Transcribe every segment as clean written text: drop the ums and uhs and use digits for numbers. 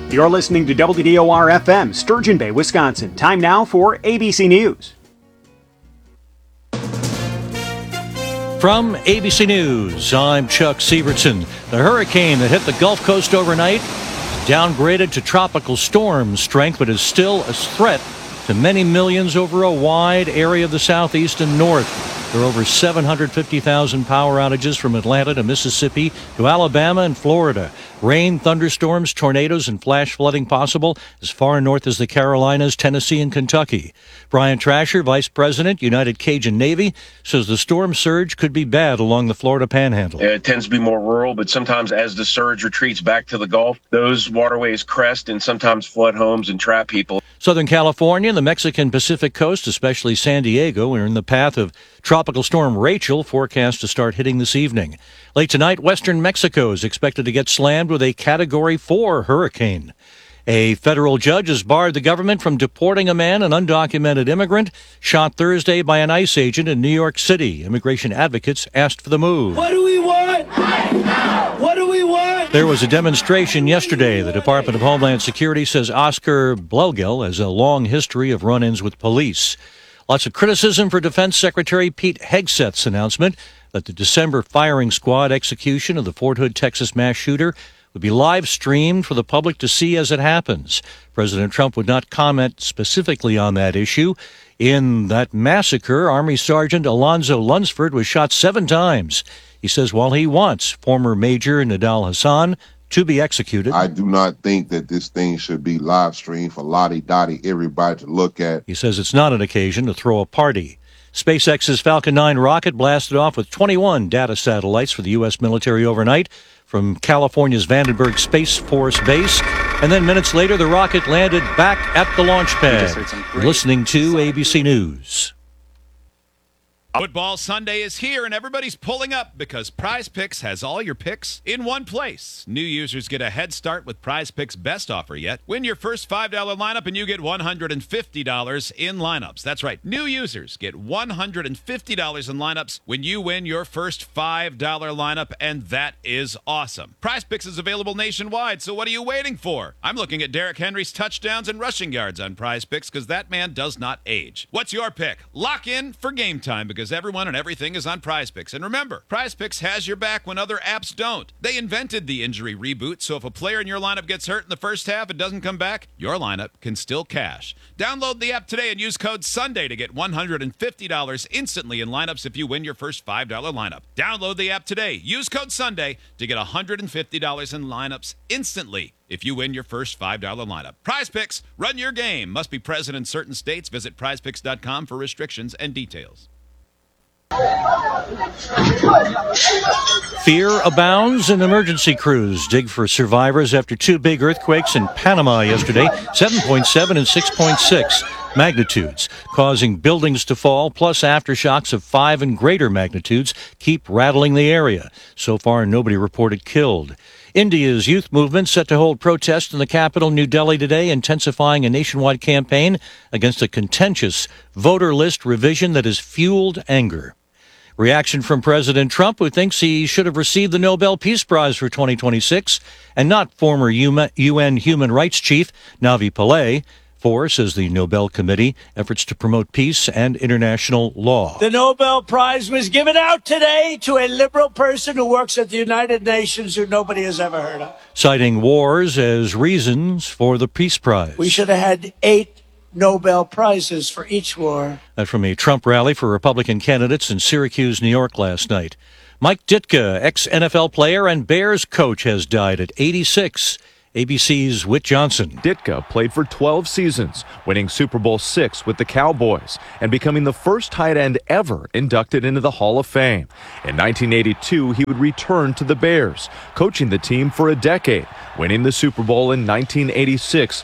You're listening to WDOR-FM, Sturgeon Bay, Wisconsin. Time now for ABC News. From ABC News, I'm Chuck Sievertson. The hurricane that hit the Gulf Coast overnight downgraded to tropical storm strength, but is still a threat to many millions over a wide area of the southeast and north. There are over 750,000 power outages from Atlanta to Mississippi to Alabama and Florida. Rain, thunderstorms, tornadoes, and flash flooding possible as far north as the Carolinas, Tennessee, and Kentucky. Brian Trasher, Vice President, United Cajun Navy, says the storm surge could be bad along the Florida Panhandle. It tends to be more rural, but sometimes as the surge retreats back to the Gulf, those waterways crest and sometimes flood homes and trap people. Southern California and the Mexican Pacific coast, especially San Diego, are in the path of Tropical Storm Rachel, forecast to start hitting this evening. Late tonight, western Mexico is expected to get slammed with a Category 4 hurricane. A federal judge has barred the government from deporting a man, an undocumented immigrant, shot Thursday by an ICE agent in New York City. Immigration advocates asked for the move. What do we want? What do we want? There was a demonstration yesterday. The Department of Homeland Security says Oscar Blelgel has a long history of run-ins with police. Lots of criticism for Defense Secretary Pete Hegseth's announcement that the December firing squad execution of the Fort Hood, Texas mass shooter would be live streamed for the public to see as it happens. President Trump would not comment specifically on that issue. In that massacre, Army Sergeant Alonzo Lunsford was shot 7 times. He says while he wants former Major Nidal Hasan to be executed, I do not think that this thing should be live streamed for lottie-dottie everybody to look at. He says it's not an occasion to throw a party. SpaceX's Falcon 9 rocket blasted off with 21 data satellites for the U.S. military overnight from California's Vandenberg Space Force Base. And then minutes later, the rocket landed back at the launch pad. You're listening to ABC News. Football Sunday is here, and everybody's pulling up because Prize Picks has all your picks in one place. New users get a head start with Prize Picks' best offer yet. Win your first $5 lineup, and you get $150 in lineups. That's right. New users get $150 in lineups when you win your first $5 lineup, and that is awesome. Prize Picks is available nationwide, so what are you waiting for? I'm looking at Derrick Henry's touchdowns and rushing yards on Prize Picks because that man does not age. What's your pick? Lock in for game time because everyone and everything is on Prize Picks. And remember, Prize Picks has your back when other apps don't. They invented the injury reboot, so if a player in your lineup gets hurt in the first half and doesn't come back, your lineup can still cash. Download the app today and use code SUNDAY to get $150 instantly in lineups if you win your first $5 lineup. Download the app today. Use code SUNDAY to get $150 in lineups instantly if you win your first $5 lineup. Prize Picks, run your game. Must be present in certain states. Visit prizepicks.com for restrictions and details. Fear abounds and emergency crews dig for survivors after 2 big earthquakes in Panama yesterday, 7.7 and 6.6 magnitudes, causing buildings to fall, plus aftershocks of 5 and greater magnitudes keep rattling the area. So far, nobody reported killed. India's youth movement set to hold protests in the capital, New Delhi, today, intensifying a nationwide campaign against a contentious voter list revision that has fueled anger. Reaction from President Trump, who thinks he should have received the Nobel Peace Prize for 2026, and not former UN Human Rights Chief Navi Pillay, for, says the Nobel Committee, efforts to promote peace and international law. The Nobel Prize was given out today to a liberal person who works at the United Nations who nobody has ever heard of. Citing wars as reasons for the Peace Prize. We should have had 8 Nobel Prizes for each war. That from a Trump rally for Republican candidates in Syracuse, New York last night. Mike Ditka, ex-NFL player and Bears coach, has died at 86. ABC's Whit Johnson. Ditka played for 12 seasons, winning Super Bowl VI with the Cowboys and becoming the first tight end ever inducted into the Hall of Fame. In 1982, he would return to the Bears, coaching the team for a decade, winning the Super Bowl in 1986.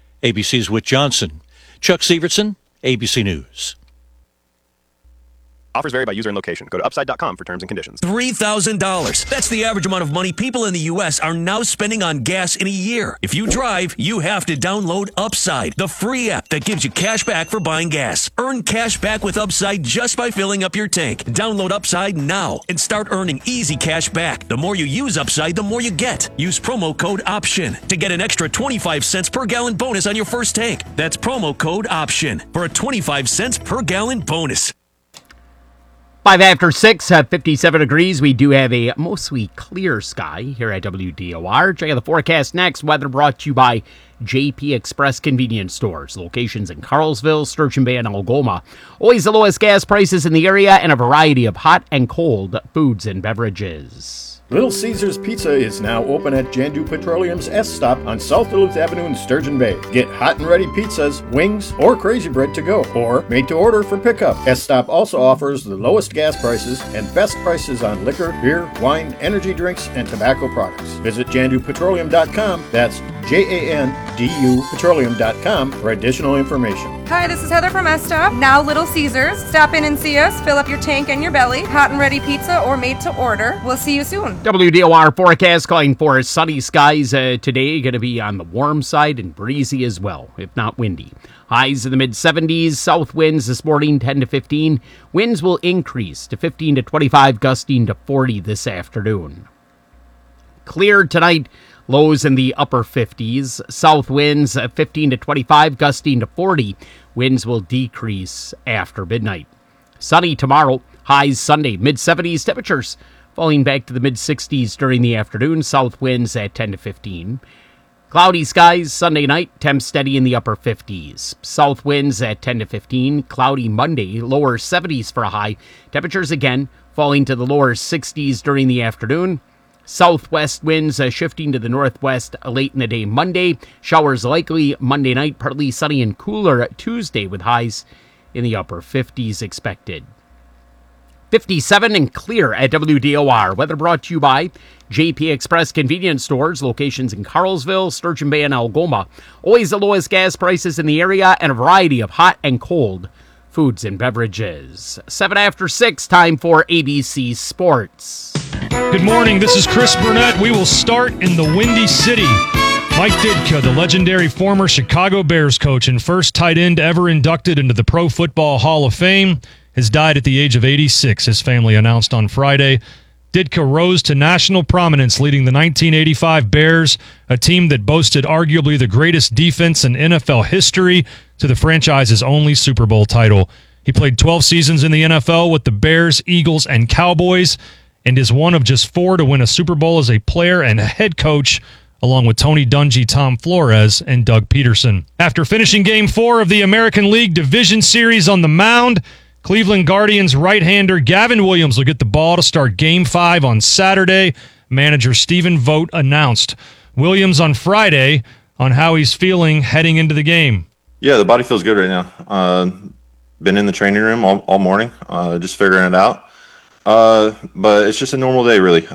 ABC's Whit Johnson. Chuck Sievertson, ABC News. Offers vary by user and location. Go to upside.com for terms and conditions. $3,000. That's the average amount of money people in the U.S. are now spending on gas in a year. If you drive, you have to download Upside, the free app that gives you cash back for buying gas. Earn cash back with Upside just by filling up your tank. Download Upside now and start earning easy cash back. The more you use Upside, the more you get. Use promo code OPTION to get an extra 25 cents per gallon bonus on your first tank. That's promo code OPTION for a 25 cents per gallon bonus. 5 after 6, 57 degrees. We do have a mostly clear sky here at WDOR. Check out the forecast next. Weather brought to you by JP Express Convenience Stores. Locations in Carlsville, Sturgeon Bay, and Algoma. Always the lowest gas prices in the area and a variety of hot and cold foods and beverages. Little Caesars Pizza is now open at Jandu Petroleum's S-Stop on South Duluth Avenue in Sturgeon Bay. Get hot and ready pizzas, wings, or crazy bread to go, or made to order for pickup. S-Stop also offers the lowest gas prices and best prices on liquor, beer, wine, energy drinks, and tobacco products. Visit JanduPetroleum.com. That's JANDU Petroleum.com for additional information. Hi, this is Heather from S-Stop. Now Little Caesars. Stop in and see us. Fill up your tank and your belly. Hot and ready pizza or made to order. We'll see you soon. WDOR forecast calling for sunny skies today. Going to be on the warm side and breezy as well, if not windy. Highs in the mid-70s. South winds this morning 10 to 15. Winds will increase to 15 to 25, gusting to 40 this afternoon. Clear tonight. Lows in the upper 50s. South winds 15 to 25, gusting to 40. Winds will decrease after midnight. Sunny tomorrow. Highs Sunday, mid-70s. Temperatures falling back to the mid-60s during the afternoon. South winds at 10 to 15. Cloudy skies Sunday night. Temps steady in the upper 50s. South winds at 10 to 15. Cloudy Monday. Lower 70s for a high. Temperatures again falling to the lower 60s during the afternoon. Southwest winds shifting to the northwest late in the day Monday. Showers likely Monday night. Partly sunny and cooler Tuesday with highs in the upper 50s expected. 57 and clear at WDOR. Weather brought to you by JP Express Convenience Stores. Locations in Carlsville, Sturgeon Bay, and Algoma. Always the lowest gas prices in the area and a variety of hot and cold foods and beverages. 7 after 6, time for ABC Sports. Good morning, this is Chris Burnett. We will start in the Windy City. Mike Ditka, the legendary former Chicago Bears coach and first tight end ever inducted into the Pro Football Hall of Fame, has died at the age of 86, his family announced on Friday. Ditka rose to national prominence leading the 1985 Bears, a team that boasted arguably the greatest defense in NFL history, to the franchise's only Super Bowl title. He played 12 seasons in the NFL with the Bears, Eagles, and Cowboys, and is one of just 4 to win a Super Bowl as a player and a head coach, along with Tony Dungy, Tom Flores, and Doug Peterson. After finishing Game 4 of the American League Division Series on the mound, Cleveland Guardians right-hander Gavin Williams will get the ball to start Game 5 on Saturday, manager Stephen Vogt announced. Williams on Friday on how he's feeling heading into the game. Yeah, the body feels good right now. Been in the training room all morning, just figuring it out. But it's just a normal day, really.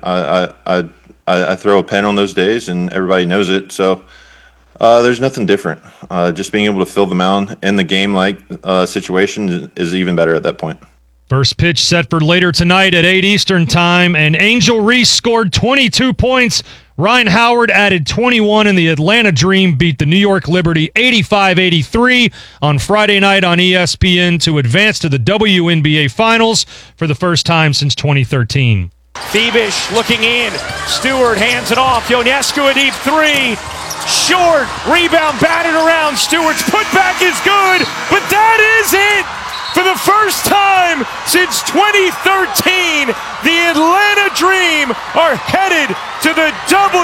I throw a pen on those days, and everybody knows it. So there's nothing different. Just being able to fill the mound in the game-like situation is even better at that point. First pitch set for later tonight at 8 Eastern Time, and Angel Reese scored 22 points. Ryan Howard added 21, and the Atlanta Dream beat the New York Liberty 85-83 on Friday night on ESPN to advance to the WNBA Finals for the first time since 2013. Thiebish looking in. Stewart hands it off. Ionescu a deep three. Short. Rebound batted around. Stewart's putback is good, but that is it! For the first time since 2013, the Atlanta Dream are headed to the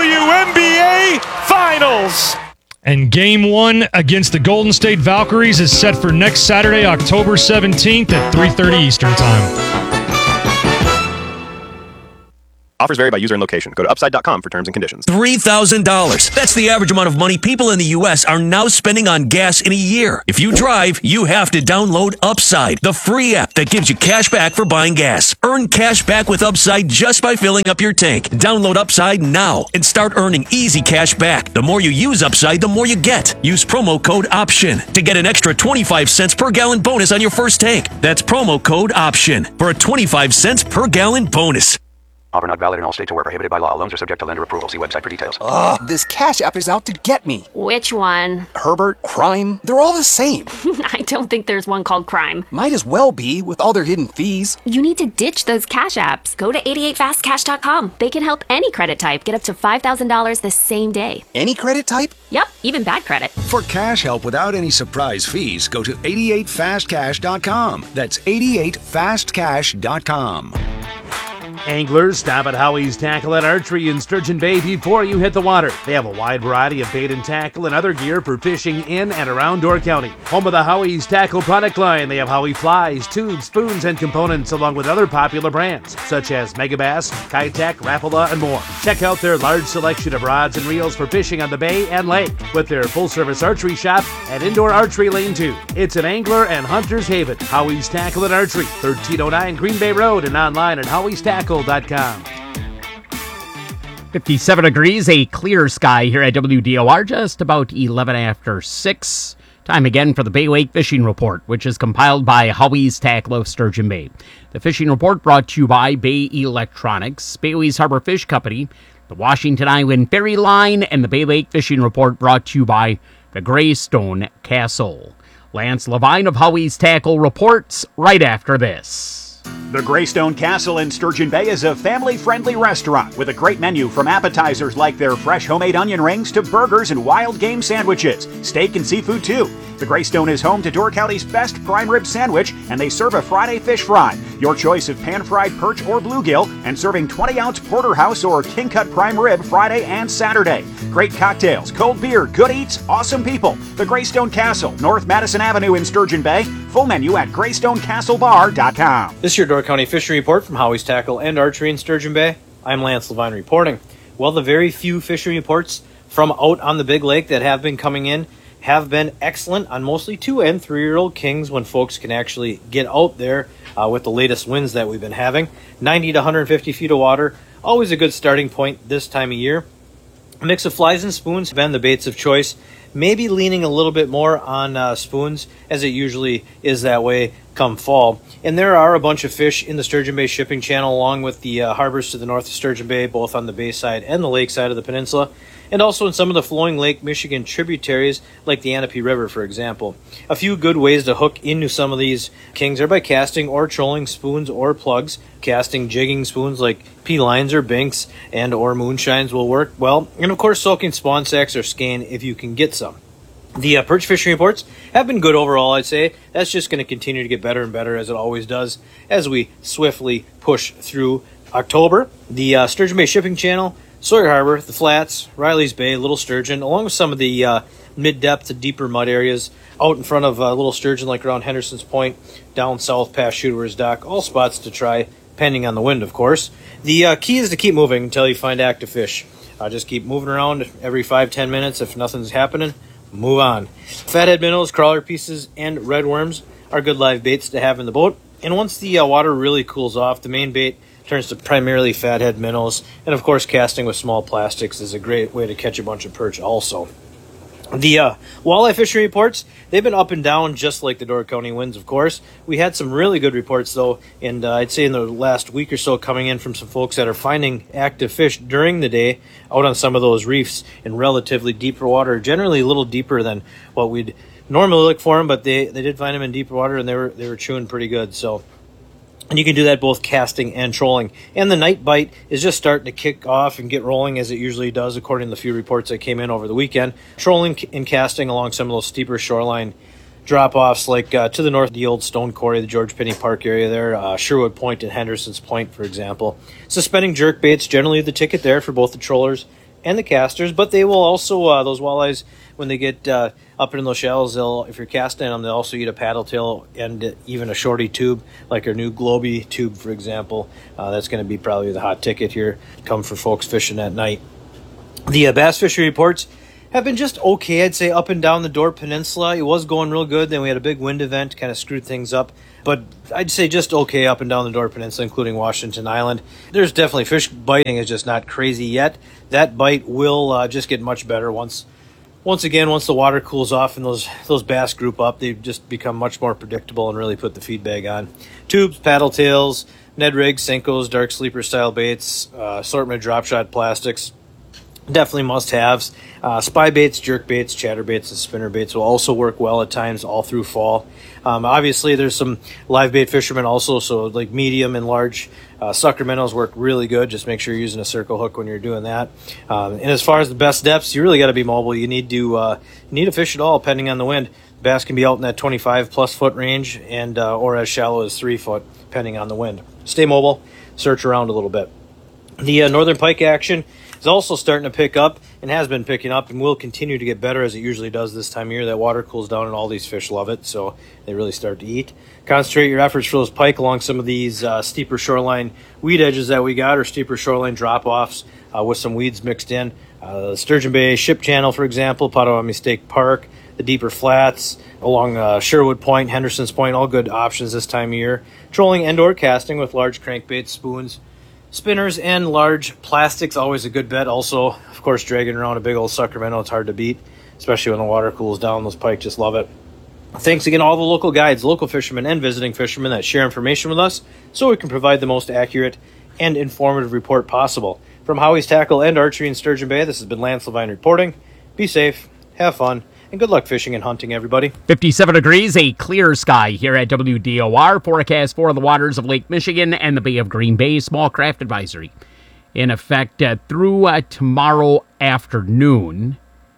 WNBA Finals. And Game 1 against the Golden State Valkyries is set for next Saturday, October 17th at 3:30 Eastern Time. Offers vary by user and location. Go to upside.com for terms and conditions. $3,000. That's the average amount of money people in the U.S. are now spending on gas in a year. If you drive, you have to download Upside, the free app that gives you cash back for buying gas. Earn cash back with Upside just by filling up your tank. Download Upside now and start earning easy cash back. The more you use Upside, the more you get. Use promo code OPTION to get an extra 25 cents per gallon bonus on your first tank. That's promo code OPTION for a 25 cents per gallon bonus. Offer not valid in all states or where prohibited by law. Loans are subject to lender approval. See website for details. Ugh, this Cash App is out to get me. Which one? Herbert, Crime, they're all the same. I don't think there's one called Crime. Might as well be, with all their hidden fees. You need to ditch those Cash Apps. Go to 88fastcash.com. They can help any credit type get up to $5,000 the same day. Any credit type? Yep, even bad credit. For cash help without any surprise fees, go to 88fastcash.com. That's 88fastcash.com. Anglers, stop at Howie's Tackle and Archery in Sturgeon Bay before you hit the water. They have a wide variety of bait and tackle and other gear for fishing in and around Door County. Home of the Howie's Tackle product line, they have Howie flies, tubes, spoons, and components along with other popular brands such as Megabass, Kitech, Rapala, and more. Check out their large selection of rods and reels for fishing on the bay and lake with their full-service archery shop at Indoor Archery Lane 2. It's an angler and hunter's haven. Howie's Tackle and Archery, 1309 Green Bay Road, and online at howiestackle.com. 57 degrees, a clear sky here at WDOR, just about 11 after 6. Time again for the Bay Lake Fishing Report, which is compiled by Howie's Tackle of Sturgeon Bay. The Fishing Report brought to you by Bay Electronics, Bailey's Harbor Fish Company, the Washington Island Ferry Line, and the Bay Lake Fishing Report brought to you by the Greystone Castle. Lance Levine of Howie's Tackle reports right after this. The Greystone Castle in Sturgeon Bay is a family-friendly restaurant with a great menu from appetizers like their fresh homemade onion rings to burgers and wild game sandwiches, steak and seafood too. The Greystone is home to Door County's best prime rib sandwich, and they serve a Friday fish fry. Your choice of pan-fried perch or bluegill, and serving 20-ounce porterhouse or king-cut prime rib Friday and Saturday. Great cocktails, cold beer, good eats, awesome people. The Greystone Castle, North Madison Avenue in Sturgeon Bay. Full menu at GreystonecastleBar.com. This is your Door County Fishing Report from Howie's Tackle and Archery in Sturgeon Bay. I'm Lance Levine reporting. Well, the very few fishing reports from out on the big lake that have been coming in have been excellent on mostly 2- and 3-year-old kings when folks can actually get out there with the latest winds that we've been having. 90 to 150 feet of water, always a good starting point this time of year. A mix of flies and spoons have been the baits of choice. Maybe leaning a little bit more on spoons, as it usually is that way come fall. And there are a bunch of fish in the Sturgeon Bay shipping channel, along with the harbors to the north of Sturgeon Bay, both on the bay side and the lake side of the peninsula, and also in some of the flowing Lake Michigan tributaries, like the Anape River, for example. A few good ways to hook into some of these kings are by casting or trolling spoons or plugs. Casting jigging spoons like P-lines or binks and or moonshines will work well. And of course, soaking spawn sacks or skein if you can get some. The perch fishing reports have been good overall, I'd say. That's just going to continue to get better and better, as it always does, as we swiftly push through October. The Sturgeon Bay Shipping Channel, Sawyer Harbor, the Flats, Riley's Bay, Little Sturgeon, along with some of the mid-depth to deeper mud areas out in front of Little Sturgeon, like around Henderson's Point, down south past Shooter's Dock, all spots to try, depending on the wind, of course. The key is to keep moving until you find active fish. Just keep moving around every 5-10 minutes. If nothing's happening, move on. Fathead minnows, crawler pieces, and redworms are good live baits to have in the boat. And once the water really cools off, the main bait turns to primarily fathead minnows. And of course, casting with small plastics is a great way to catch a bunch of perch also. The walleye fishing reports, they've been up and down just like the Door County winds, of course. We had some really good reports, though, and I'd say in the last week or so coming in from some folks that are finding active fish during the day out on some of those reefs in relatively deeper water, generally a little deeper than what we'd normally look for them, but they did find them in deeper water, and they were chewing pretty good. So, and you can do that both casting and trolling. And the night bite is just starting to kick off and get rolling, as it usually does, according to the few reports that came in over the weekend. Trolling and casting along some of those steeper shoreline drop-offs, like to the north of the old Stone Quarry, the George Penny Park area there, Sherwood Point and Henderson's Point, for example. Suspending jerk baits, generally the ticket there for both the trollers and the casters, but they will also, those walleyes, when they get up in those shells, if you're casting them, they'll also eat a paddle tail and even a shorty tube, like our new Globy tube, for example. That's going to be probably the hot ticket here, come for folks fishing at night. The bass fishery reports have been just okay, I'd say, up and down the Dorp Peninsula. It was going real good. Then we had a big wind event, kind of screwed things up. But I'd say just okay up and down the Dorp Peninsula, including Washington Island. There's definitely fish biting is just not crazy yet. That bite will just get much better once the water cools off and those bass group up. They just become much more predictable and really put the feed bag on. Tubes, paddle tails, Ned rigs, Senkos, dark sleeper style baits, assortment of drop shot plastics. Definitely must-haves. Spy baits, jerk baits, chatter baits, and spinner baits will also work well at times all through fall. Obviously, there's some live bait fishermen also, so like medium and large sucker minnows work really good. Just make sure you're using a circle hook when you're doing that. And as far as the best depths, you really got to be mobile. You need to fish it all, depending on the wind. Bass can be out in that 25-plus foot range, and or as shallow as 3 foot, depending on the wind. Stay mobile, search around a little bit. The northern pike action is also starting to pick up and has been picking up and will continue to get better as it usually does this time of year. That water cools down and all these fish love it, so they really start to eat. Concentrate your efforts for those pike along some of these steeper shoreline weed edges that we got, or steeper shoreline drop-offs with some weeds mixed in. Sturgeon Bay Ship Channel, for example, Potawatomi State Park, the deeper flats along Sherwood Point, Henderson's Point, all good options this time of year. Trolling and or casting with large crankbaits, spoons, spinners, and large plastics, always a good bet. Also, of course, dragging around a big old sucker minnow, it's hard to beat, especially when the water cools down. Those pike just love it. Thanks again to all the local guides, local fishermen, and visiting fishermen that share information with us so we can provide the most accurate and informative report possible. From Howie's Tackle and Archery in Sturgeon Bay, this has been Lance Levine reporting. Be safe, have fun, and good luck fishing and hunting, everybody. 57 degrees, a clear sky here at WDOR. Forecast for the waters of Lake Michigan and the Bay of Green Bay. Small craft advisory in effect through tomorrow afternoon.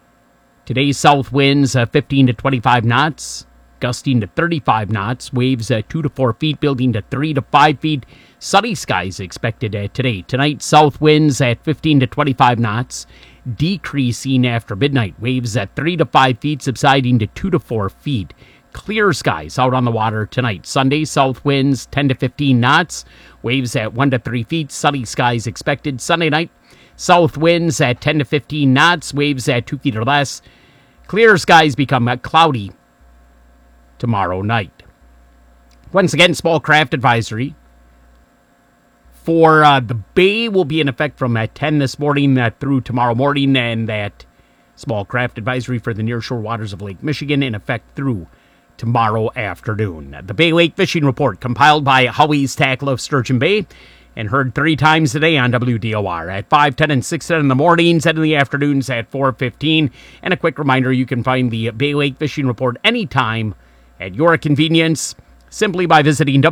Today's south winds 15 to 25 knots, gusting to 35 knots. Waves 2 to 4 feet, building to 3 to 5 feet. Sunny skies expected today. Tonight, south winds at 15 to 25 knots, decreasing after midnight. Waves at 3 to 5 feet, subsiding to 2 to 4 feet. Clear skies out on the water tonight. Sunday, south winds 10 to 15 knots. Waves at 1 to 3 feet. Sunny skies expected. Sunday night, south winds at 10 to 15 knots. Waves at 2 feet or less. Clear skies become cloudy tomorrow night. Once again, small craft advisory for the Bay will be in effect from 10 this morning through tomorrow morning, and that small craft advisory for the nearshore waters of Lake Michigan in effect through tomorrow afternoon. The Bay Lake Fishing Report, compiled by Howie's Tackle of Sturgeon Bay and heard 3 times a day on WDOR at 5, 10, and 6 in the mornings and in the afternoons at 4:15. And a quick reminder, you can find the Bay Lake Fishing Report anytime at your convenience simply by visiting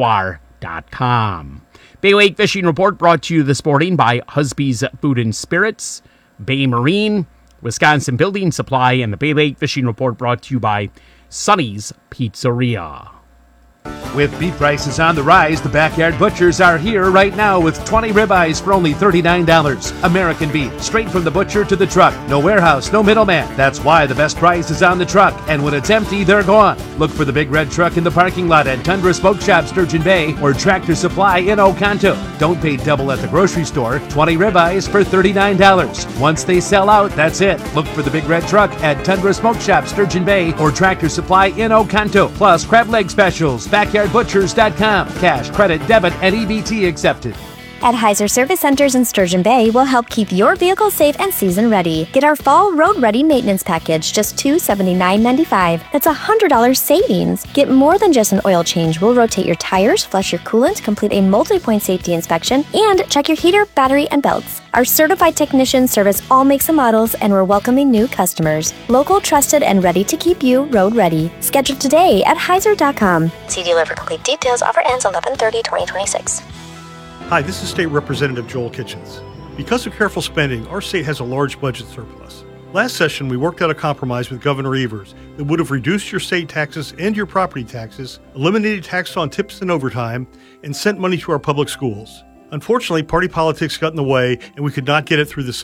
WDOR.com. Bay Lake Fishing Report brought to you this morning by Husby's Food and Spirits, Bay Marine, Wisconsin Building Supply, and the Bay Lake Fishing Report brought to you by Sonny's Pizzeria. With beef prices on the rise, the Backyard Butchers are here right now with 20 ribeyes for only $39. American beef, straight from the butcher to the truck. No warehouse, no middleman. That's why the best price is on the truck. And when it's empty, they're gone. Look for the big red truck in the parking lot at Tundra Smoke Shop, Sturgeon Bay, or Tractor Supply in Oconto. Don't pay double at the grocery store. 20 ribeyes for $39. Once they sell out, that's it. Look for the big red truck at Tundra Smoke Shop, Sturgeon Bay, or Tractor Supply in Oconto. Plus, crab leg specials, BackyardButchers.com. Cash, credit, debit, and EBT accepted. At Heiser Service Centers in Sturgeon Bay, we'll help keep your vehicle safe and season ready. Get our fall road ready maintenance package, just $279.95. That's $100 savings. Get more than just an oil change. We'll rotate your tires, flush your coolant, complete a multi-point safety inspection, and check your heater, battery, and belts. Our certified technicians service all makes and models, and we're welcoming new customers. Local, trusted, and ready to keep you road ready. Schedule today at Heiser.com. See dealer for complete details. Offer ends 11/30/2026. Hi, this is State Representative Joel Kitchens. Because of careful spending, our state has a large budget surplus. Last session, we worked out a compromise with Governor Evers that would have reduced your state taxes and your property taxes, eliminated taxes on tips and overtime, and sent money to our public schools. Unfortunately, party politics got in the way, and we could not get it through the Senate.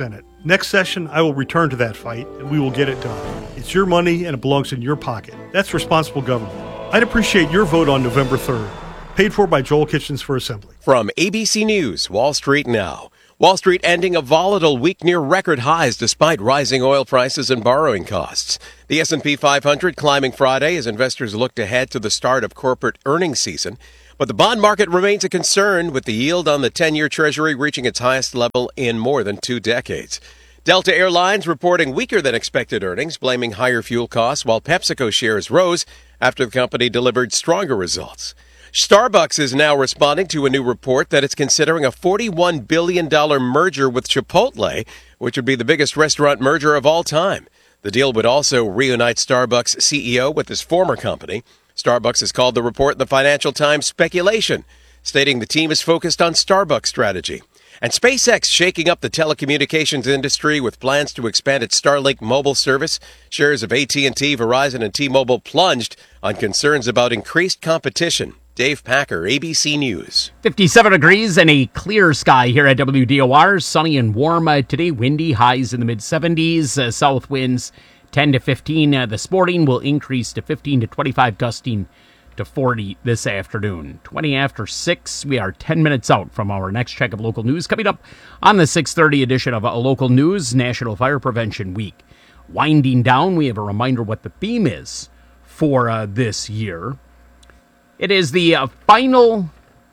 Next session, I will return to that fight, and we will get it done. It's your money, and it belongs in your pocket. That's responsible government. I'd appreciate your vote on November 3rd. Paid for by Joel Kitchens for Assembly. From ABC News, Wall Street Now. Wall Street ending a volatile week near record highs despite rising oil prices and borrowing costs. The S&P 500 climbing Friday as investors looked ahead to the start of corporate earnings season. But the bond market remains a concern, with the yield on the 10-year Treasury reaching its highest level in more than 2 decades. Delta Airlines reporting weaker than expected earnings, blaming higher fuel costs, while PepsiCo shares rose after the company delivered stronger results. Starbucks is now responding to a new report that it's considering a $41 billion merger with Chipotle, which would be the biggest restaurant merger of all time. The deal would also reunite Starbucks' CEO with his former company. Starbucks has called the report in the Financial Times speculation, stating the team is focused on Starbucks strategy. And SpaceX shaking up the telecommunications industry with plans to expand its Starlink mobile service. Shares of AT&T, Verizon, and T-Mobile plunged on concerns about increased competition. Dave Packer, ABC News. 57 degrees and a clear sky here at WDOR. Sunny and warm today. Windy, highs in the mid-70s. South winds 10 to 15 this morning, will increase to 15 to 25, gusting to 40 this afternoon. 20 after 6, we are 10 minutes out from our next check of local news. Coming up on the 6:30 edition of Local News, National Fire Prevention Week. Winding down, we have a reminder what the theme is for this year. It is the final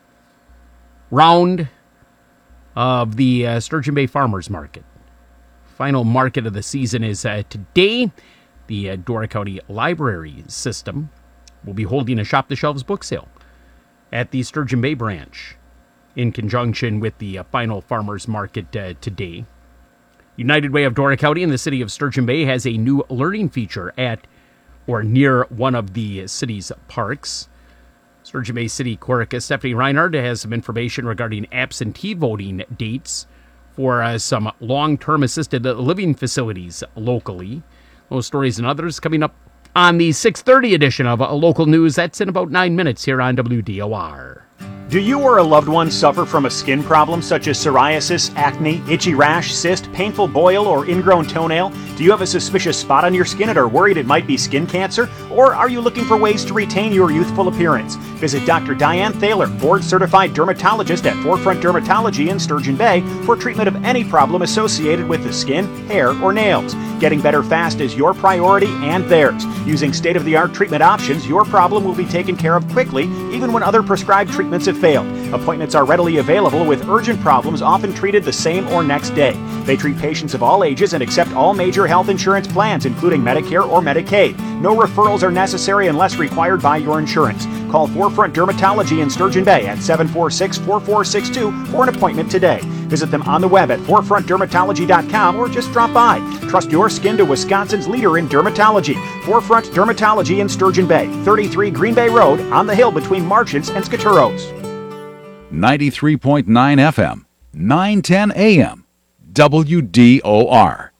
round of the Sturgeon Bay Farmers Market. Final market of the season is today. The Dora County Library System will be holding a Shop the Shelves book sale at the Sturgeon Bay branch in conjunction with the final farmers market today. United Way of Dora County in the city of Sturgeon Bay has a new learning feature at or near one of the city's parks. Sturgeon Bay City Clerk Stephanie Reinhardt has some information regarding absentee voting dates for some long-term assisted living facilities locally. Those stories and others coming up on the 6:30 edition of Local News. That's in about 9 minutes here on WDOR. Do you or a loved one suffer from a skin problem such as psoriasis, acne, itchy rash, cyst, painful boil, or ingrown toenail? Do you have a suspicious spot on your skin and are worried it might be skin cancer? Or are you looking for ways to retain your youthful appearance? Visit Dr. Diane Thaler, board-certified dermatologist at Forefront Dermatology in Sturgeon Bay for treatment of any problem associated with the skin, hair, or nails. Getting better fast is your priority and theirs. Using state-of-the-art treatment options, your problem will be taken care of quickly, even when other prescribed treatments have failed. Appointments are readily available, with urgent problems often treated the same or next day. They treat patients of all ages and accept all major health insurance plans, including Medicare or Medicaid. No referrals are necessary unless required by your insurance. Call Forefront Dermatology in Sturgeon Bay at 746-4462 for an appointment today. Visit them on the web at forefrontdermatology.com or just drop by. Trust your skin to Wisconsin's leader in dermatology. Forefront Dermatology in Sturgeon Bay, 33 Green Bay Road, on the hill between Marchants and Skaturos. 93.9 FM, 910 AM, WDOR.